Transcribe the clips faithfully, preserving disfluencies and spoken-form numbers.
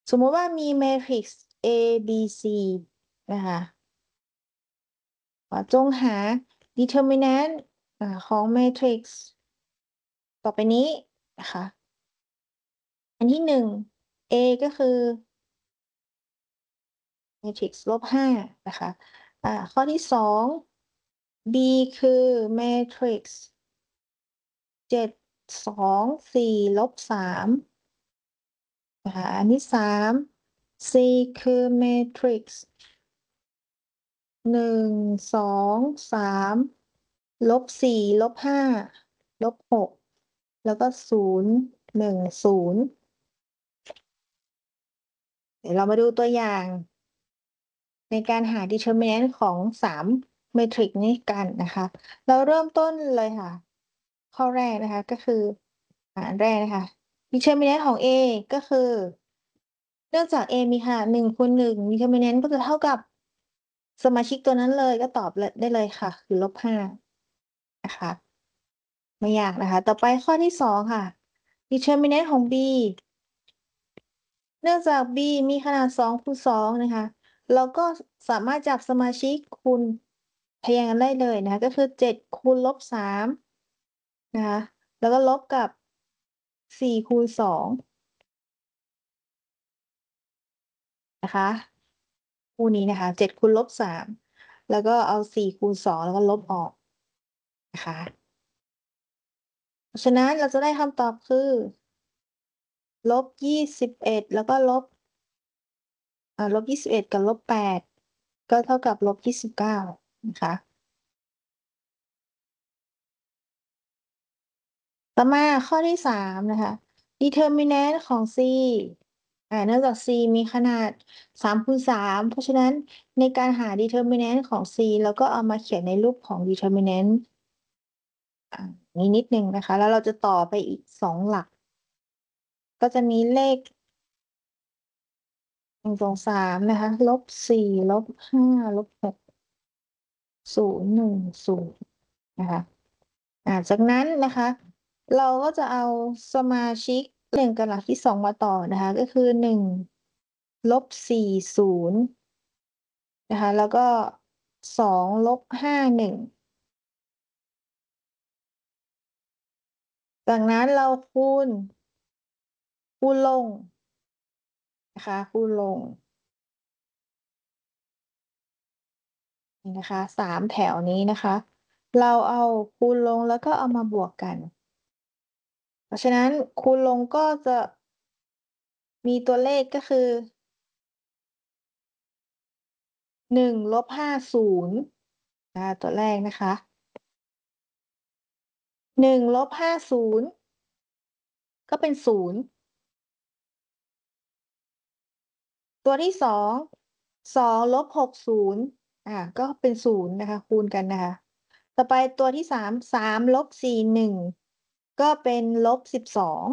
สมมุติว่ามี matrix A B C นะคะจงหา determinant ของ matrix ต่อไปนี้นะคะ อันที่หนึ่ง A ก็คือ matrix ลบห้านะคะอ่าข้อที่สอง B คือ matrix เจ็ด สอง สี่ ลบสามนะคะอันที่สาม C คือ matrix หนึ่ง สอง สาม ลบสี่ ลบห้า ลบหก แล้วก็ศูนย์ หนึ่ง ศูนย์เดี๋ยวเรามาดูตัวอย่างในการหา determinant ของสาม matrix นี้กันนะคะ เราเริ่มต้นเลยค่ะ ข้อแรกนะคะก็คืออันแรกนะคะ determinant ของ A ก็คือเนื่องจาก A มีขนาดหนึ่งคูณหนึ่ง determinant ก็จะเท่ากับสมาชิกตัวนั้นเลยก็ตอบเลยได้เลยค่ะ คือลบห้านะคะ ไม่ยากนะคะ ต่อไปข้อที่สองค่ะ determinant ของ B เนื่องจาก B มีขนาดสองคูณสองนะคะ เราก็สามารถจับสมาชิกคูณพยางค์กันได้เลยนะคะ ก็คือเจ็ดคูณลบสามนะคะ แล้วก็ลบกับสี่คูณสองนะคะคู่นี้นะคะเจ็ดคูณลบสามแล้วก็เอาสี่คูณสองแล้วก็ลบออกนะคะ เพราะฉะนั้นเราจะได้คำตอบคือลบยี่สิบเอ็ดแล้วก็ลบอ่าลบยี่สิบเอ็ดกับลบแปดก็เท่ากับลบยี่สิบเก้านะคะต่อมาข้อที่สามนะคะ determinant ของ C อ่าเนื่องจาก C มีขนาดสามคูณสามเพราะฉะนั้นในการหา determinant ของ C เราก็เอามาเขียนในรูปของ determinant อ่านี้นิดนึงนะคะ แล้วเราจะต่อไปอีกสองหลัก ก็จะมีเลขหนึ่งสองสามนะคะลบสี่ลบห้าลบหกศูนย์หนึ่งศูนย์นะคะอ่าจากนั้นนะคะ เราก็จะเอาสมาชิกหนึ่งกับหลักที่สองมาต่อนะคะ ก็คือหนึ่งลบสี่ศูนย์นะคะแล้วก็สองลบห้าหนึ่งจากนั้นเราคูณคูณลงนะคะคูณลงนี่นะคะสามแถวนี้นะคะ เราเอาคูณลงแล้วก็เอามาบวกกัน เพราะฉะนั้นคูณลงก็จะมีตัวเลขก็คือหนึ่งลบห้าศูนย์อ่าตัวแรกนะคะหนึ่งลบห้าศูนย์ก็เป็นศูนย์ตัวที่สองสองลบหกศูนย์อ่าก็เป็นศูนย์นะคะคูณกันนะคะต่อไปตัวที่สามสามลบสี่หนึ่งก็เป็นลบสิบสอง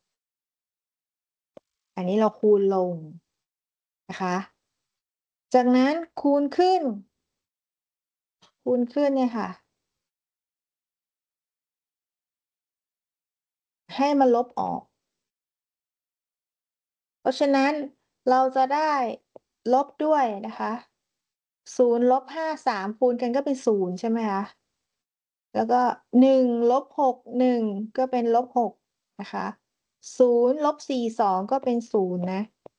อันนี้เราคูณลงนะคะจากนั้นคูณขึ้นคูณขึ้นเนี่ยค่ะให้มันลบออก เพราะฉะนั้นเราจะได้ลบด้วยนะคะศูนย์ลบห้า สามคูณกันก็เป็นศูนย์ใช่ไหมคะแล้วก็หนึ่งลบหก หนึ่งก็เป็นลบหกนะคะศูนย์ลบสี่ สองก็เป็นศูนย์นะ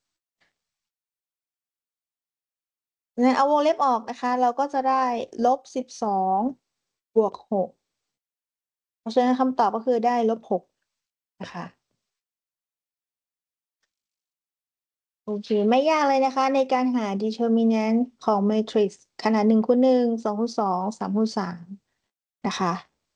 งั้นเอาวงเล็บออกนะคะเราก็จะได้ลบสิบสองบวกหกเพราะฉะนั้นคำตอบก็คือได้ลบหกนะคะ โอเคไม่ยากเลยนะคะในการหา determinant ของ matrix ขนาดหนึ่งคูณหนึ่งสองคูณสองสามคูณสามนะคะ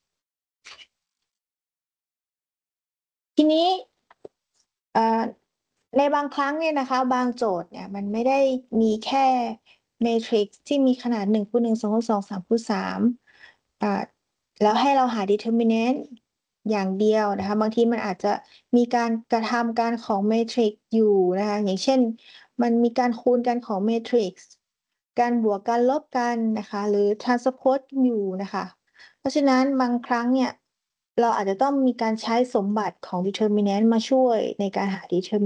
ทีนี้เอ่อในบางครั้งเนี่ยนะคะบางโจทย์เนี่ยมันไม่ได้มีแค่ matrix ที่มีขนาดหนึ่งคูณหนึ่งสองคูณสองสามคูณสามอ่าแล้วให้เราหา determinant อย่างเดียวนะคะบางทีมันอาจจะมีการกระทำการของ matrix อยู่นะคะอย่างเช่นมันมีการคูณกันของ matrix การบวกกันลบกันนะคะหรือ transpose อยู่นะคะเพราะฉะนั้นบางครั้งเนี่ยเราอาจจะต้องมีการใช้สมบัติของ determinant มาช่วยในการหา determinant